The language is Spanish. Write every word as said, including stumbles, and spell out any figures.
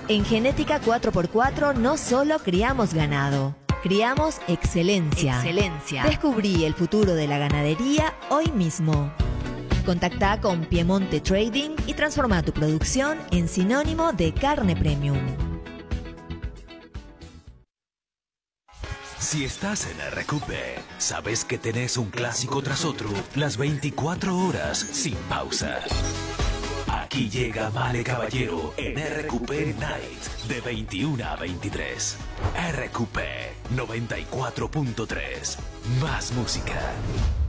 En Genética cuatro por cuatro no solo criamos ganado, criamos excelencia. Excelencia. Descubrí el futuro de la ganadería hoy mismo. Contactá con Piemonte Trading y transforma tu producción en sinónimo de carne premium. Si estás en R Q P, sabes que tenés un clásico tras otro las veinticuatro horas sin pausa. Aquí llega Vale Caballero en R Q P Night de veintiuna a veintitrés. R Q P noventa y cuatro punto tres. Más música.